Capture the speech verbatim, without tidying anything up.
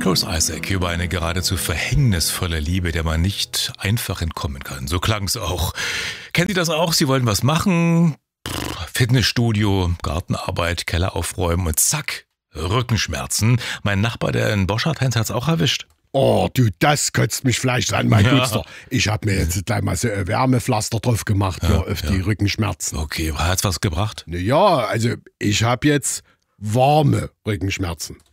Chris Isaak über eine geradezu verhängnisvolle Liebe, der man nicht einfach entkommen kann. So klang es auch. Kennen Sie das auch? Sie wollen was machen? Pff, Fitnessstudio, Gartenarbeit, Keller aufräumen und zack, Rückenschmerzen. Mein Nachbar, der in Boschardt-Heinz, hat es auch erwischt. Oh, du, das kotzt mich vielleicht an, mein Ja. Gutster. Ich habe mir jetzt gleich mal so ein Wärmepflaster drauf gemacht, ja, Ja, auf ja. die Rückenschmerzen. Okay, hat's was gebracht? Naja, also ich habe jetzt warme Rückenschmerzen.